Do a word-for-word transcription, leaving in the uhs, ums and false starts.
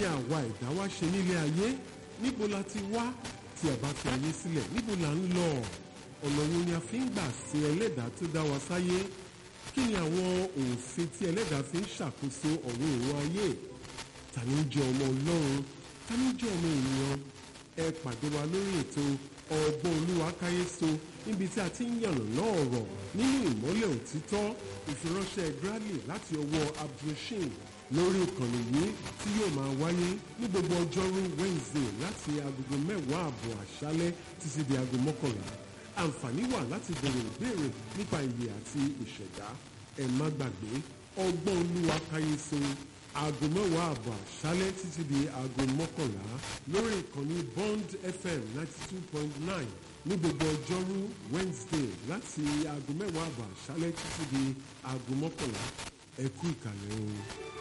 ni àwa ẹ̀dá wá ṣe nílé ayé? Níbo la ti wá tí a bá fi ayé sílẹ̀? Níbo la ń lọ? Ọ̀nà wo ni a fi ń gbà sin ẹlẹ́dàá tó dá wa sáyé? Kí ni àwọn òfin tí ẹlẹ́dàá fi ń ṣàkóso ọ̀run ìwọ̀n ayé? Ta ni ń jẹ́ ọmọ Ọlọ́run? Ta ni ń jẹ́ ọmọ ènìyàn? Ẹ pàdé wa lórí ètò Ọgbọ́n Olúwa káyéso níbi tí a ti ń yànnàná ọ̀rọ̀ nínú ìmọ́lẹ̀ òtítọ́. Ìfiránṣẹ́ Bradley láti ọwọ́ Abdulrasheed lórí ìkànnì yìí tí yóò máa wáyé ní gbogbo ọjọ́rú Wednesday láti agogo mẹ́wàá àbọ̀ àṣálẹ́ títí di aago mọ́kànlá. Àǹfààní wà láti bèrè ìbéèrè nípa ìyè àti ìṣẹ̀dá. Ẹ má gbàgbé Ọgbọ́n Olúwa káyéso aago mẹ́wàá àbọ̀ àṣálẹ́ títí di aago mọ́kànlá lórí ìkànnì Bond F M ninety two point nine ní gbogbo ọjọ́rú Wednesday láti aago mẹ́wàá àbọ̀ àṣálẹ́ títí di aago mọ́kànlá. Ẹ kú ìkàlẹ̀ o.